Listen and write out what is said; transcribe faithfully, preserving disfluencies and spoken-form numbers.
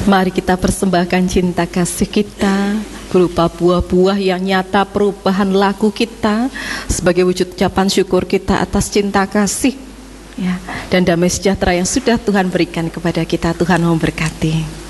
Mari kita persembahkan cinta kasih kita berupa buah-buah yang nyata perubahan laku kita sebagai wujud ucapan syukur kita atas cinta kasih ya, dan damai sejahtera yang sudah Tuhan berikan kepada kita. Tuhan memberkati.